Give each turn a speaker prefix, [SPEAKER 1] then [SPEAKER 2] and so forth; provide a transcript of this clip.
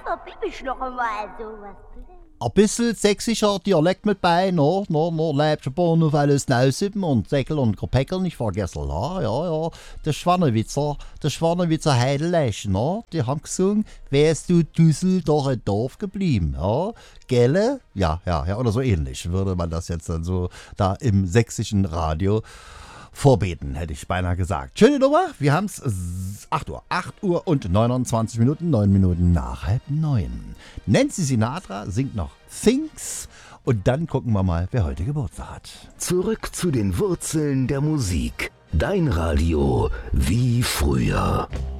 [SPEAKER 1] da bin ich noch einmal sowas.
[SPEAKER 2] Ein bisschen sächsischer Dialekt mit bei, no, Leibsche Bahnhof alles Nausippen und Säckel und Gepäckel nicht vergessen, ja. Der Schwannewitzer Heidelech, no, die haben gesungen, wärst du Düsseldorf geblieben, ja, gelle? Ja, oder so ähnlich würde man das jetzt dann so da im sächsischen Radio vorbeten, hätte ich beinahe gesagt. Schöne Nummer, wir haben es 8 Uhr und 29 Minuten, 9 Minuten nach 8:30. Nancy Sinatra singt noch Things und dann gucken wir mal, wer heute Geburtstag hat.
[SPEAKER 3] Zurück zu den Wurzeln der Musik. Dein Radio wie früher.